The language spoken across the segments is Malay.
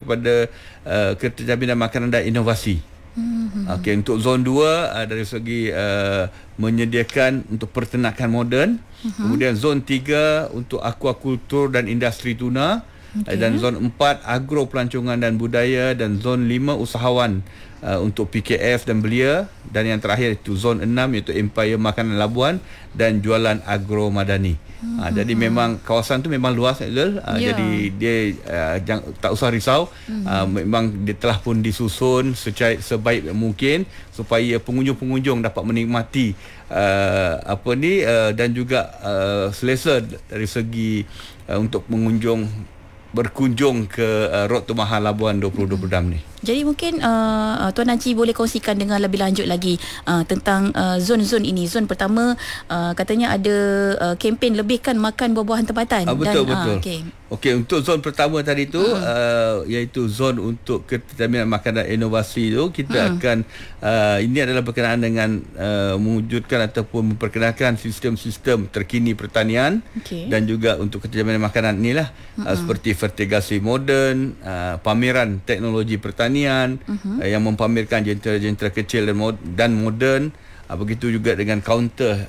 kepada keterjaminan makanan dan inovasi. Okey, untuk zon 2 dari segi menyediakan untuk peternakan moden. Kemudian zon 3 untuk aquakultur dan industri tuna. Dan zon 4 agro pelancongan dan budaya, dan zon 5 usahawan untuk PKF dan belia, dan yang terakhir itu zon 6 iaitu Empire Makanan Labuan dan jualan agro madani. Jadi memang kawasan tu memang luas, jadi dia tak usah risau. Memang dia telah pun disusun sebaik mungkin supaya pengunjung-pengunjung dapat menikmati dan juga selesa dari segi untuk pengunjung berkunjung ke Road to Mahal Labuan 2026 ni. Jadi mungkin Tuan Najib boleh kongsikan dengan lebih lanjut lagi tentang zon-zon ini. Zon pertama katanya ada kempen lebihkan makan buah-buahan tempatan. Betul. Okey, untuk zon pertama tadi tu iaitu zon untuk keterjaminan makanan dan inovasi tu, kita akan ini adalah berkenaan dengan mewujudkan ataupun memperkenalkan sistem-sistem terkini pertanian dan juga untuk keterjaminan makanan inilah seperti fertigasi moden, pameran teknologi pertanian yang mempamerkan jentera-jentera kecil dan moden. Begitu juga dengan kaunter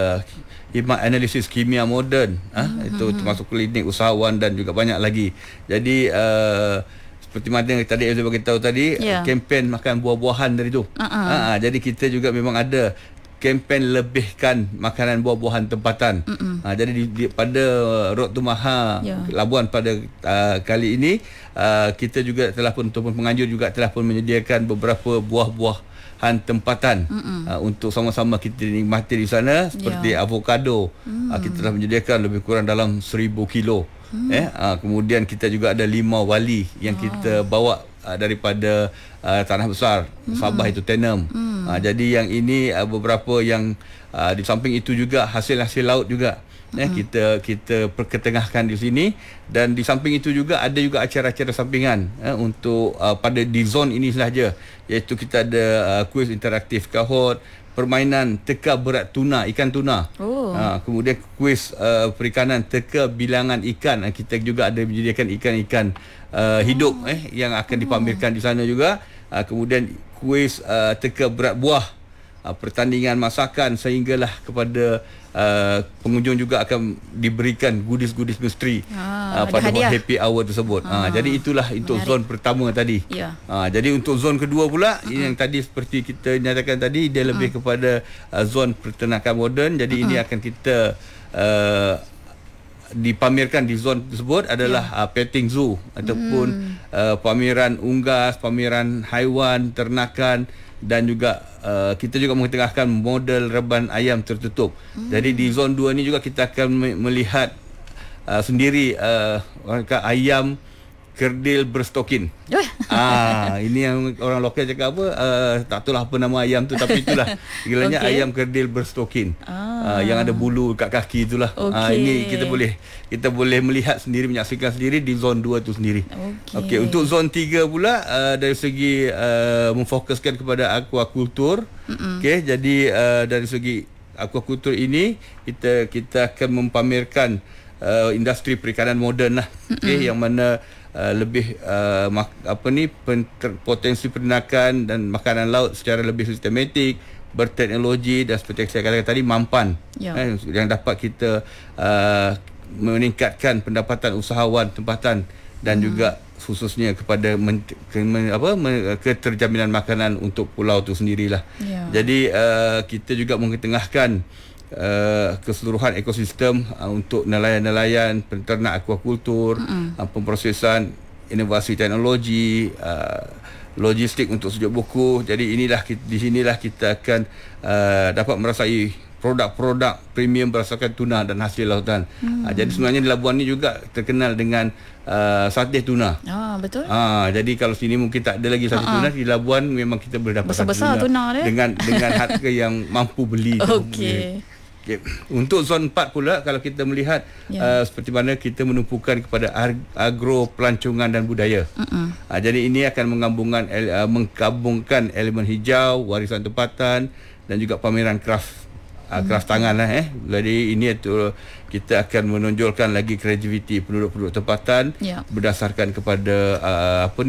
analisis kimia moden, itu termasuk klinik usahawan dan juga banyak lagi. Jadi seperti mana yang tadi saya bagi tahu tadi, kempen makan buah-buahan dari tu. Jadi kita juga memang ada kempen lebihkan makanan buah-buahan tempatan. Jadi pada Road to Maha Labuan pada kali ini, kita juga telah pun ataupun penganjur juga telah pun menyediakan beberapa buah-buahan tempatan untuk sama-sama kita nikmati di sana, seperti avokado. Kita telah menyediakan lebih kurang dalam 1,000 kilo. Kemudian kita juga ada limau wali yang kita bawa daripada tanah besar Sabah, itu Tenem. Jadi yang ini beberapa yang di samping itu juga hasil-hasil laut juga kita perketengahkan di sini. Dan di samping itu juga ada juga acara-acara sampingan untuk pada di zon ini sahaja, iaitu kita ada kuis interaktif kahot, permainan teka berat tuna, ikan tuna. Kemudian kuis perikanan teka bilangan ikan. Kita juga ada menyediakan ikan-ikan hidup yang akan dipamerkan di sana juga. Kemudian kuis teka berat buah, pertandingan masakan, sehinggalah kepada pengunjung juga akan diberikan goodies misteri pada happy hour tersebut. Jadi itulah untuk zon pertama tadi. Jadi untuk zon kedua pula, ini yang tadi seperti kita nyatakan tadi, dia lebih kepada zon peternakan moden. Jadi ini akan kita dipamerkan di zon tersebut adalah petting zoo ataupun pameran unggas, pameran haiwan ternakan, dan juga kita juga mengetengahkan model reban ayam tertutup. Jadi di zon 2 ni juga kita akan melihat sendiri ayam kerdil berstokin. Ini yang orang lokal cakap apa, tak tahulah apa nama ayam tu, tapi itulah istilahnya ayam kerdil berstokin. Yang ada bulu kat kaki itulah. Ini kita boleh melihat sendiri, menyaksikan sendiri di zon 2 tu sendiri. Okey, untuk zon 3 pula dari segi memfokuskan kepada aquakultur. Okey, jadi dari segi aquakultur ini kita akan mempamerkan industri perikanan moden lah. Yang mana lebih potensi peternakan dan makanan laut secara lebih sistematik, berteknologi, dan seperti yang saya katakan tadi, mampan yang dapat kita meningkatkan pendapatan usahawan tempatan dan juga khususnya kepada keterjaminan makanan untuk pulau itu sendirilah. Jadi kita juga mengetengahkan keseluruhan ekosistem untuk nelayan-nelayan, penternak aquakultur, pemprosesan, inovasi teknologi, logistik untuk sejuk buku. Jadi di sinilah kita akan dapat merasai produk-produk premium berdasarkan tuna dan hasil lautan. Jadi sebenarnya di Labuan ni juga terkenal dengan sate tuna. Betul. Jadi kalau sini mungkin tak ada lagi sate tuna, di Labuan memang kita boleh dapat besar-besar tuna dengan harga yang mampu beli. Untuk zon 4 pula, kalau kita melihat seperti mana kita menumpukan kepada agro pelancongan dan budaya. Jadi ini akan menggabungkan elemen hijau, warisan tempatan, dan juga pameran craft tangan lah. Jadi ini kita akan menonjolkan lagi kreativiti penduduk-penduduk tempatan berdasarkan kepada